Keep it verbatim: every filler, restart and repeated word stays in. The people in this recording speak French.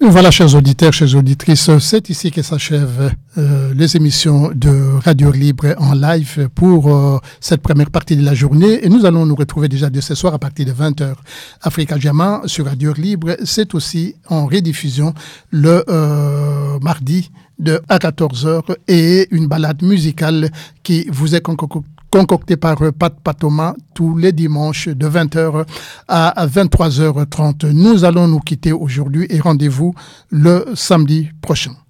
Voilà, chers auditeurs, chères auditrices, c'est ici que s'achèvent euh, les émissions de Radio Libre en live pour euh, cette première partie de la journée. Et nous allons nous retrouver déjà dès ce soir à partir de vingt heures. Africa Jama sur Radio Libre, c'est aussi en rediffusion le euh, mardi de à quatorze heures et une balade musicale qui vous est concoctée concocté par Pat Patoma tous les dimanches de vingt heures à vingt-trois heures trente. Nous allons nous quitter aujourd'hui et rendez-vous le samedi prochain.